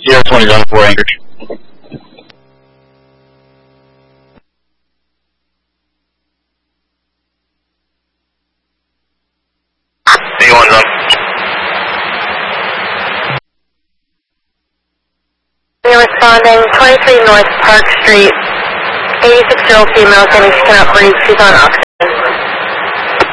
Sierra 20 on 4 Anchorage. A1's up. You're responding 23 North Park Street, 86-year-old female saying she cannot breathe. She's on oxygen.